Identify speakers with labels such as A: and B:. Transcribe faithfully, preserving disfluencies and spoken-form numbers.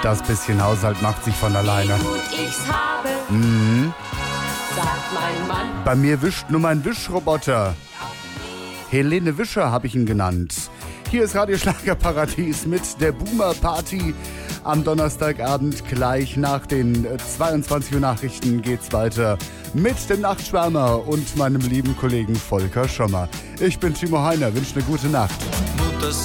A: Das bisschen Haushalt macht sich von alleine.
B: Wie gut ich's habe,
A: Mhm.
B: sagt mein Mann.
A: Bei mir wischt nur mein Wischroboter. Helene Wischer habe ich ihn genannt. Hier ist Radio Schlagerparadies mit der Boomer Party. Am Donnerstagabend gleich nach den zweiundzwanzig Uhr Nachrichten geht's weiter mit dem Nachtschwärmer und meinem lieben Kollegen Volker Schommer. Ich bin Timo Heiner, wünsche eine gute Nacht.
C: Mutter